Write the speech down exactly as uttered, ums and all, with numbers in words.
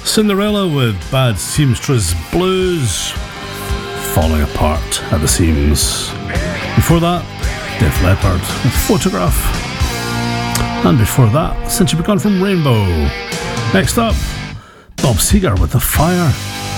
Cinderella with Bad Seamstress Blues, Falling Apart at the Seams. Before that, Def Leppard with Photograph. And before that, Since You Begun from Rainbow. Next up, Bob Seger with The Fire.